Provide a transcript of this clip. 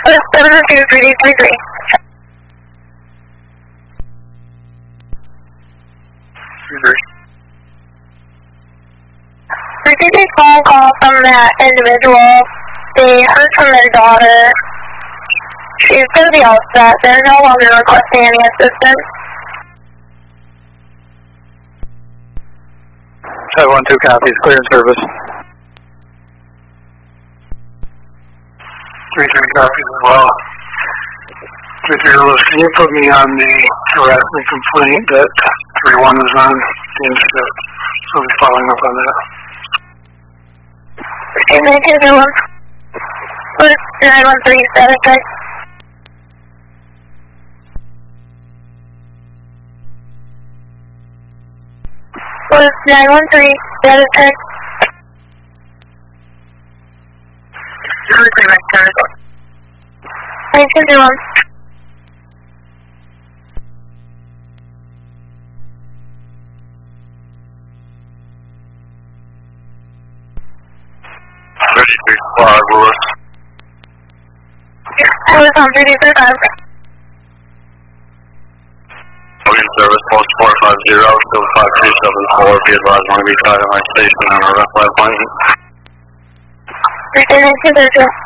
702-333. Received a phone call from that individual. They heard from their daughter. She's going to be all set. They're no longer requesting any assistance. 512 copies, clear in service. 33 copies as well. 33 Lewis, can you put me on the harassment complaint that 31 is on the incident? So we'll be following up on that. Excuse me, 201. 913 status check. Was 913 status check. 921. Lewis. I was on 335. In service, post 450, 5274, be advised, I'm going to be tied at my station on a red light appointment. Receiving 232.